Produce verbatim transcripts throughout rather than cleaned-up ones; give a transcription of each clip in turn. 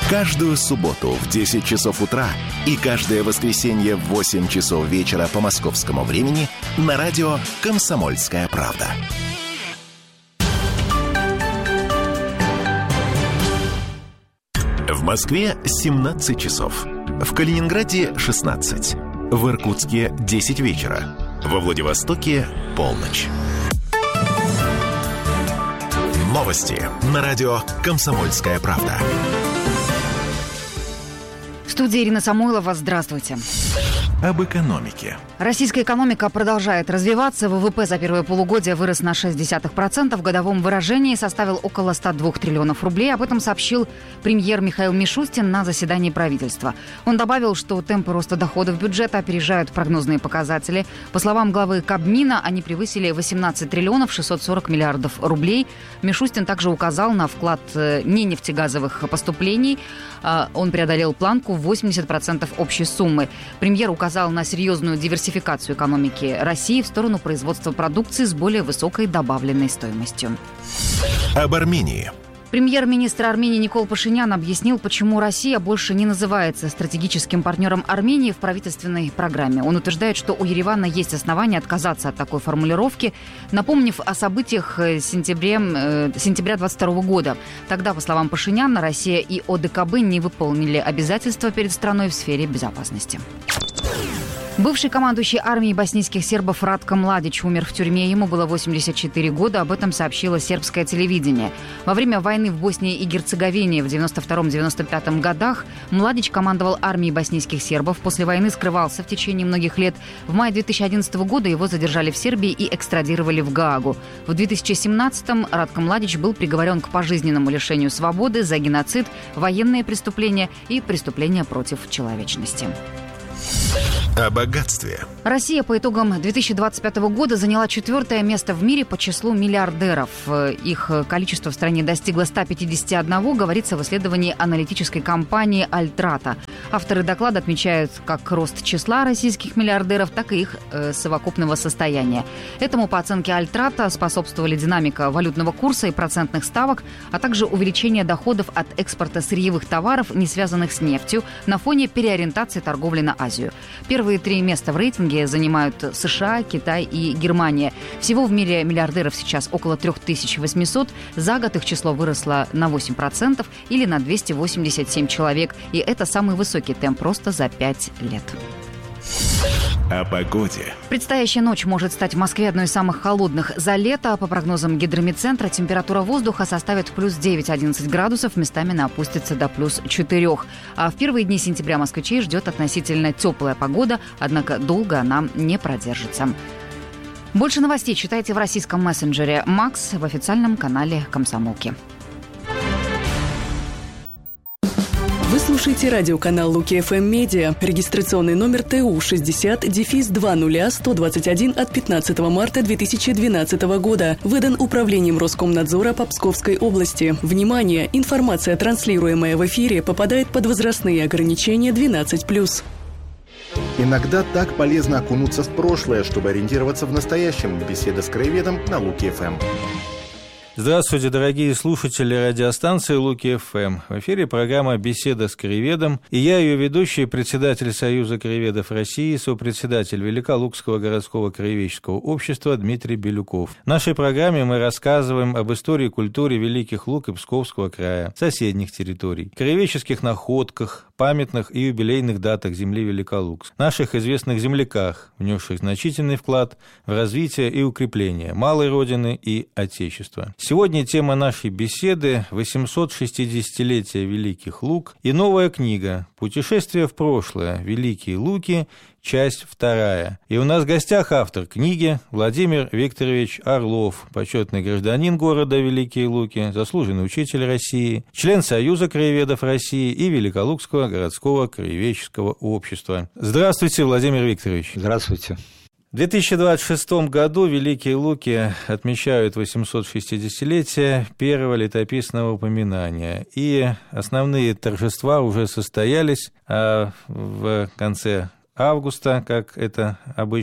Каждую субботу в десять часов утра и каждое воскресенье в восемь часов вечера по московскому времени на радио «Комсомольская правда». В Москве семнадцать часов. В Калининграде шестнадцать. В Иркутске десять вечера. Во Владивостоке полночь. Новости на радио «Комсомольская правда». В студии Ирина Самойлова. Здравствуйте. Об экономике. Российская экономика продолжает развиваться. ВВП за первое полугодие вырос на шесть десятых процента. В годовом выражении составил около ста двух триллионов рублей. Об этом сообщил премьер Михаил Мишустин на заседании правительства. Он добавил, что темпы роста доходов бюджета опережают прогнозные показатели. По словам главы Кабмина, они превысили восемнадцать триллионов шестьсот сорок миллиардов рублей. Мишустин также указал на вклад ненефтегазовых поступлений. Он преодолел планку в восемьдесят процентов общей суммы. Премьер указал на серьезную диверсификацию экономики России в сторону производства продукции с более высокой добавленной стоимостью. Об Армении. Премьер-министр Армении Никол Пашинян объяснил, почему Россия больше не называется стратегическим партнером Армении в правительственной программе. Он утверждает, что у Еревана есть основания отказаться от такой формулировки, напомнив о событиях сентября, э, сентября двадцать второго года. Тогда, по словам Пашиняна, Россия и ОДКБ не выполнили обязательства перед страной в сфере безопасности. Бывший командующий армией боснийских сербов Ратко Младич умер в тюрьме. Ему было восемьдесят четыре года. Об этом сообщило сербское телевидение. Во время войны в Боснии и Герцеговине в девяносто втором — девяносто пятом годах Младич командовал армией боснийских сербов. После войны скрывался в течение многих лет. В мае две тысячи одиннадцатого года его задержали в Сербии и экстрадировали в Гаагу. В две тысячи семнадцатом Ратко Младич был приговорен к пожизненному лишению свободы за геноцид, военные преступления и преступления против человечности. О богатстве. Россия по итогам две тысячи двадцать пятого года заняла четвертое место в мире по числу миллиардеров. Их количество в стране достигло ста пятидесяти одного, говорится в исследовании аналитической компании «Альтрата». Авторы доклада отмечают как рост числа российских миллиардеров, так и их э, совокупного состояния. Этому, по оценке «Альтрата», способствовали динамика валютного курса и процентных ставок, а также увеличение доходов от экспорта сырьевых товаров, не связанных с нефтью, на фоне переориентации торговли на Азию. Первые три места в рейтинге занимают США, Китай и Германия. Всего в мире миллиардеров сейчас около три тысячи восемьсот. За год их число выросло на восемь процентов или на двести восемьдесят семь человек. И это самый высокий темп роста за пять лет. О погоде. Предстоящая ночь может стать в Москве одной из самых холодных за лето. По прогнозам Гидрометцентра, температура воздуха составит плюс девять — одиннадцать градусов, местами она опустится до плюс четырех. А в первые дни сентября москвичей ждет относительно теплая погода, однако долго она не продержится. Больше новостей читайте в российском мессенджере «Макс» в официальном канале «Комсомолки». Вы слушаете радиоканал Луки-ФМ Медиа. Регистрационный номер ТУ шестьдесят два ноль сто двадцать один от пятнадцатого марта две тысячи двенадцатого года. Выдан Управлением Роскомнадзора по Псковской области. Внимание! Информация, транслируемая в эфире, попадает под возрастные ограничения двенадцать плюс. Иногда так полезно окунуться в прошлое, чтобы ориентироваться в настоящем. Беседа с краеведом на Луки-ФМ. Здравствуйте, дорогие слушатели радиостанции Луки-ФМ. В эфире программа «Беседа с краеведом». И я, ее ведущий, председатель Союза краеведов России, сопредседатель Великолукского городского краеведческого общества Дмитрий Белюков. В нашей программе мы рассказываем об истории и культуре Великих Луг и Псковского края, соседних территорий, краеведческих находках, памятных и юбилейных датах земли Великолукск, наших известных земляках, внесших значительный вклад в развитие и укрепление малой Родины и Отечества. Сегодня тема нашей беседы – восемьсот шестидесятилетие Великих Луг и новая книга «Путешествие в прошлое. Великие Луки. Часть вторая». И у нас в гостях автор книги Владимир Викторович Орлов, почетный гражданин города Великие Луки, заслуженный учитель России, член Союза краеведов России и Великолукского городского краеведческого общества. Здравствуйте, Владимир Викторович. Здравствуйте. В две тысячи двадцать шестом году Великие Луки отмечают восемьсот шестидесятилетие первого летописного упоминания, и основные торжества уже состоялись, а в конце августа, как это обычно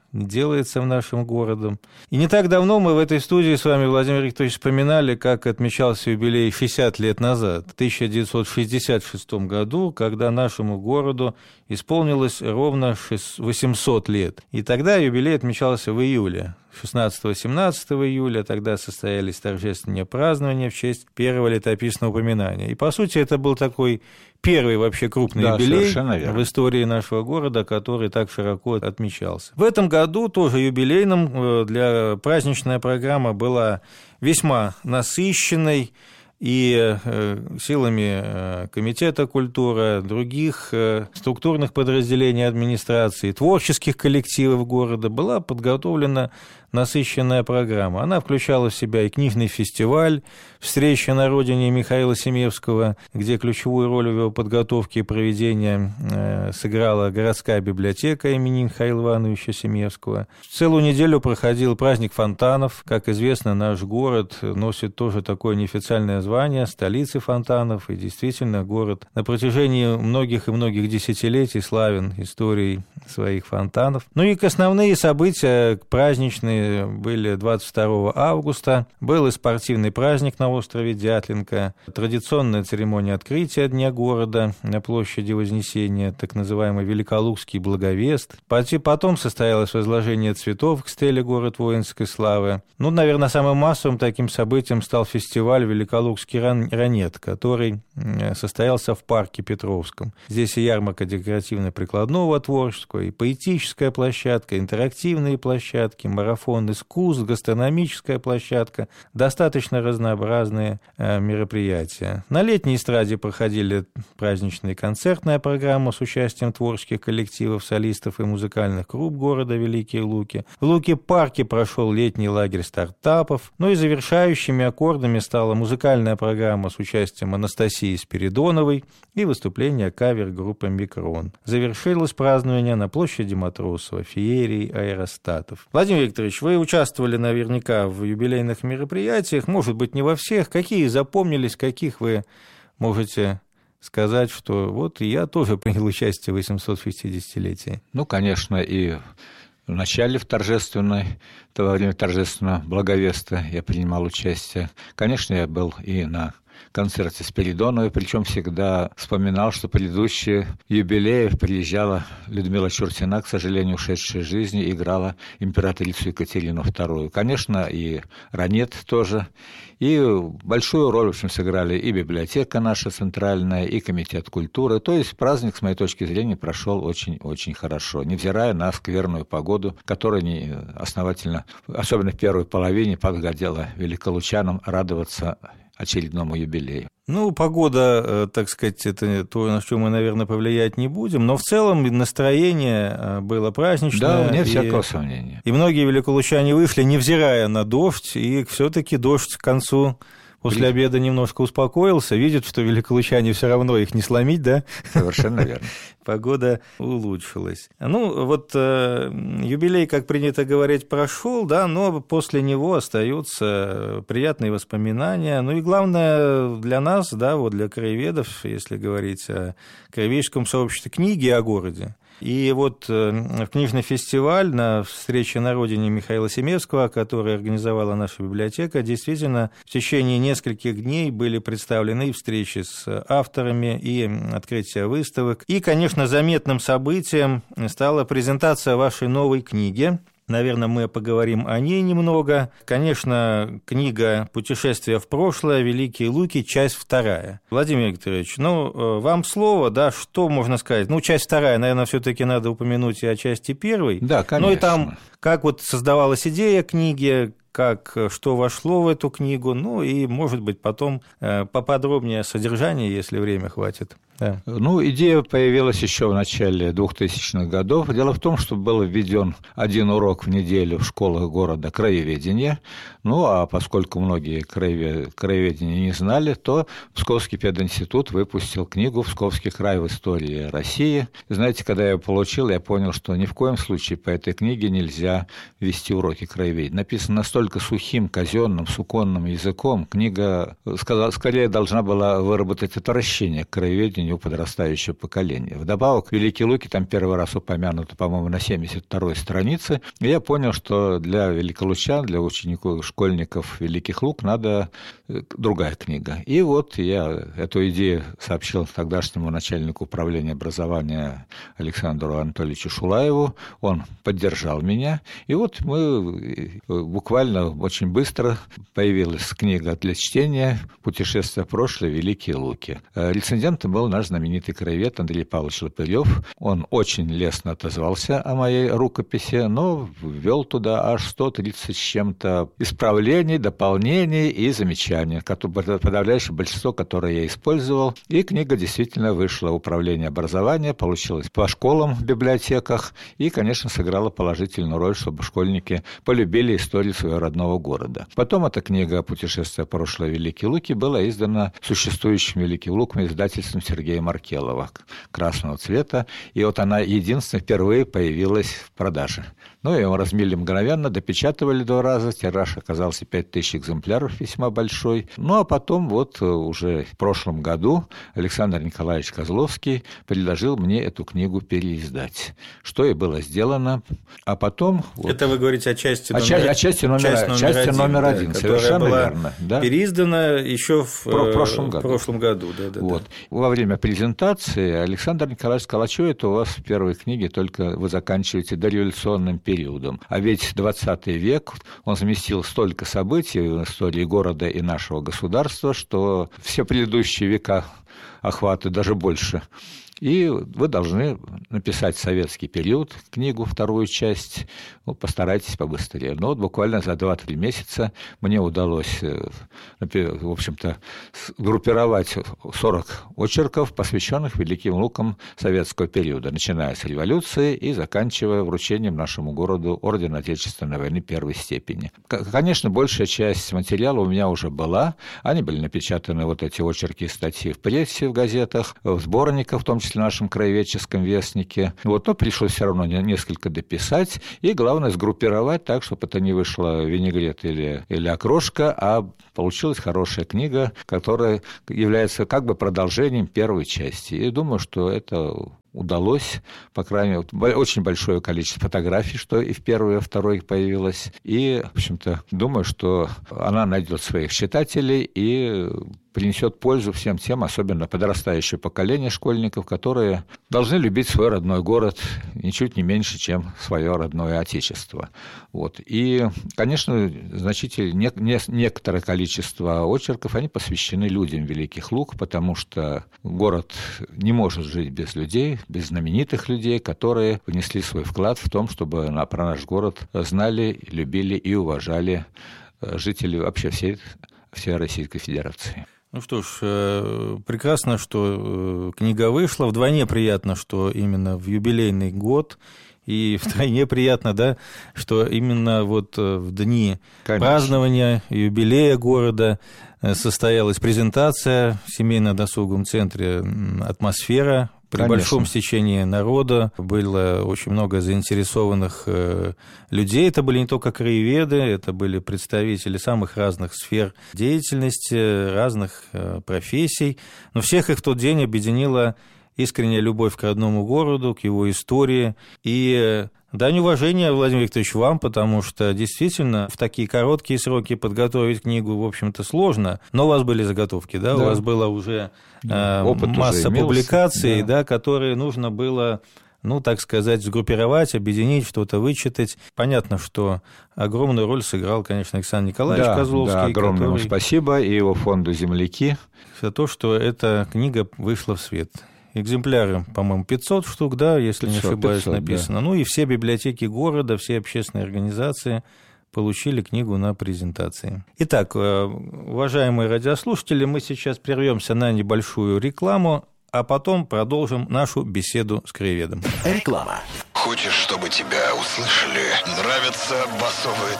делается в нашем городе. И не так давно мы в этой студии с вами, Владимир Викторович, вспоминали, как отмечался юбилей шестьдесят лет назад, в тысяча девятьсот шестьдесят шестом году, когда нашему городу исполнилось ровно восемьсот лет. И тогда юбилей отмечался в июле. шестнадцатого-семнадцатого июля тогда состоялись торжественные празднования в честь первого летописного упоминания. И, по сути, это был такой первый вообще крупный да, юбилей в истории нашего города, который так широко отмечался. В этом году тоже юбилейным для праздничная программа была весьма насыщенной, и силами Комитета культуры, других структурных подразделений администрации, творческих коллективов города была подготовлена насыщенная программа. Она включала в себя и книжный фестиваль «Встреча на родине» Михаила Семевского, где ключевую роль в его подготовке и проведении сыграла городская библиотека имени Михаила Ивановича Семевского. Целую неделю проходил праздник фонтанов. Как известно, наш город носит тоже такое неофициальное звание столицы фонтанов, и действительно город на протяжении многих и многих десятилетий славен историей своих фонтанов. Ну и основные события праздничные были двадцать второго августа. Был и спортивный праздник на острове Дятлинка, традиционная церемония открытия Дня города на площади Вознесения, так называемый Великолукский благовест. Потом состоялось возложение цветов к стеле «Город воинской славы». Ну, наверное, самым массовым таким событием стал фестиваль «Великолукский ранет», который состоялся в парке Петровском. Здесь и ярмарка декоративно-прикладного творчества, и поэтическая площадка, интерактивные площадки, марафон искусств, гастрономическая площадка, достаточно разнообразные э, мероприятия. На летней эстраде проходили праздничная концертная программа с участием творческих коллективов, солистов и музыкальных групп города Великие Луки. В Луки-парке прошел летний лагерь стартапов, ну и завершающими аккордами стала музыкальная программа с участием Анастасии Спиридоновой и выступление кавер-группы «Микрон». Завершилось празднование на площади Матросова, феерии аэростатов. Владимир Викторович, вы участвовали наверняка в юбилейных мероприятиях, может быть, не во всех. Какие запомнились, каких вы можете сказать, что вот и я тоже принял участие в восемьсот шестидесятилетии? Ну, конечно, и в начале в торжественной, во время торжественного благовеста я принимал участие. Конечно, я был и на концерте Спиридоновой, причем всегда вспоминал, что предыдущие юбилеи приезжала Людмила Чуртина, к сожалению, ушедшая из жизни, играла императрицу Екатерину вторую. Конечно, и ранет тоже. И большую роль, в общем, сыграли и библиотека наша центральная, и комитет культуры. То есть праздник, с моей точки зрения, прошел очень-очень хорошо, невзирая на скверную погоду, которая не основательно, особенно в первой половине, подгодила великолучанам радоваться очередному юбилею. Ну, погода, так сказать, это то, на что мы, наверное, повлиять не будем, но в целом настроение было праздничное. Да, вне всякого сомнения. И многие великолучане вышли, невзирая на дождь, и все-таки дождь к концу после обеда немножко успокоился, видят, что великолучане все равно их не сломить, да? Совершенно верно. Погода улучшилась. Ну, вот э, юбилей, как принято говорить, прошел, да, но после него остаются приятные воспоминания. Ну и главное для нас, да, вот для краеведов, если говорить о краеведческом сообществе, книги о городе. И вот книжный фестиваль на встрече на родине Михаила Семевского, который организовала наша библиотека, действительно в течение нескольких дней были представлены встречи с авторами и открытие выставок. И, конечно, заметным событием стала презентация вашей новой книги. Наверное, мы поговорим о ней немного. Конечно, книга «Путешествие в прошлое. Великие Луки», часть вторая. Владимир Викторович, ну, вам слово, да, что можно сказать? Ну, часть вторая, наверное, все-таки надо упомянуть и о части первой. Да, конечно. Ну, и там, как вот создавалась идея книги, как, что вошло в эту книгу, ну, и, может быть, потом поподробнее о содержании, если время хватит. Да. Ну, идея появилась еще в начале двухтысячных годов. Дело в том, что был введен один урок в неделю в школах города краеведения. Ну, а поскольку многие краевед... краеведения не знали, то Псковский пединститут выпустил книгу «Псковский край в истории России». Знаете, когда я ее получил, я понял, что ни в коем случае по этой книге нельзя вести уроки краеведения. Написано настолько только сухим, казенным, суконным языком, книга, скорее, должна была выработать отвращение к краеведению у подрастающего поколения. Вдобавок, «Великие Луки» там первый раз упомянуто, по-моему, на семьдесят второй странице, и я понял, что для великолучан, для учеников, школьников «Великих Лук» надо другая книга. И вот я эту идею сообщил тогдашнему начальнику управления образования Александру Анатольевичу Шулаеву, он поддержал меня, и вот мы буквально очень быстро появилась книга для чтения «Путешествие в прошлое. Великие Луки». Рецензентом был наш знаменитый краевед Андрей Павлович Лопырев. Он очень лестно отозвался о моей рукописи, но ввел туда аж сто тридцать с чем-то исправлений, дополнений и замечаний, подавляющее большинство, которые я использовал. И книга действительно вышла в управление образования, получилась по школам в библиотеках и, конечно, сыграла положительную роль, чтобы школьники полюбили историю своего родного города. Потом эта книга «Путешествие в прошлое. Великие Луки» была издана существующим «Великим Луком» издательством Сергея Маркелова красного цвета. И вот она единственная впервые появилась в продаже. Ну, его размели мгновенно, допечатывали два раза, тираж оказался пять тысяч экземпляров, весьма большой. Ну, а потом вот уже в прошлом году Александр Николаевич Козловский предложил мне эту книгу переиздать, что и было сделано. А потом... Это вот, вы говорите о части номер, о, о части номер, часть номер, части один, номер да, один, совершенно была верно. Да? Переиздана еще в Про, прошлом году. прошлом году. Да, да, вот. да. Во время презентации Александр Николаевич сказал: а что это у вас в первой книге только вы заканчиваете дореволюционным периодом? А ведь двадцатый век, он заместил столько событий в истории города и нашего государства, что все предыдущие века охватывают даже больше. И вы должны написать советский период, книгу, вторую часть, ну, постарайтесь побыстрее. Но вот буквально за два-три месяца мне удалось, в общем-то, группировать сорок очерков, посвященных Великим Лукам советского периода, начиная с революции и заканчивая вручением нашему городу Ордена Отечественной войны первой степени. Конечно, большая часть материала у меня уже была, они были напечатаны, вот эти очерки и статьи в прессе, в газетах, в сборниках, в том числе в нашем краеведческом вестнике. Вот, но пришлось все равно несколько дописать, и главное сгруппировать так, чтобы это не вышло винегрет или, или окрошка, а получилась хорошая книга, которая является как бы продолжением первой части. И думаю, что это удалось, по крайней мере, очень большое количество фотографий, что и в первой, и во второй появилось. И, в общем-то, думаю, что она найдет своих читателей и принесет пользу всем тем, особенно подрастающее поколение школьников, которые должны любить свой родной город ничуть не меньше, чем свое родное отечество. Вот. И, конечно, значительное, не, не, некоторое количество очерков, они посвящены людям Великих Лук, потому что город не может жить без людей, без знаменитых людей, которые внесли свой вклад в том, чтобы на, про наш город знали, любили и уважали жители вообще всей, всей Российской Федерации. Ну что ж, прекрасно, что книга вышла. Вдвойне приятно, что именно в юбилейный год, и вдвойне приятно, да, что именно вот в дни Конечно. празднования юбилея города состоялась презентация в семейно-досуговом центре «Атмосфера». При Конечно. большом стечении народа было очень много заинтересованных э, людей. Это были не только краеведы, это были представители самых разных сфер деятельности, разных э, профессий. Но всех их в тот день объединила искренняя любовь к родному городу, к его истории. И дань уважения, Владимир Викторович, вам, потому что действительно в такие короткие сроки подготовить книгу, в общем-то, сложно. Но у вас были заготовки, да? да. У вас была уже э, масса уже публикаций, да. Да, которые нужно было, ну, так сказать, сгруппировать, объединить, что-то вычитать. Понятно, что огромную роль сыграл, конечно, Александр Николаевич да, Козловский. Да, огромное который... ему спасибо и его фонду «Земляки». За то, что эта книга вышла в свет. Экземпляры, по-моему, пятьсот штук, да, если пятьсот, не ошибаюсь, пятьсот, написано. Да. Ну и все библиотеки города, все общественные организации получили книгу на презентации. Итак, уважаемые радиослушатели, мы сейчас прервемся на небольшую рекламу, а потом продолжим нашу беседу с краеведом. Реклама. Хочешь, чтобы тебя услышали? Нравятся басовые